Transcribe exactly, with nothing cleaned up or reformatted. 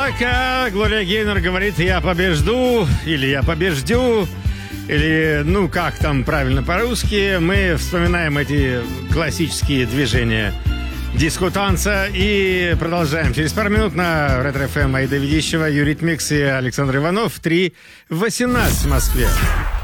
Metallica, Глория Гейнор говорит «я побежду» или «я побеждю», или ну как там правильно по-русски. Мы вспоминаем эти классические движения диско-танца и продолжаем. Через пару минут на Ретро-ФМ Аида Ведищева, Юрий Микс и Александр Иванов. три восемнадцать в Москве.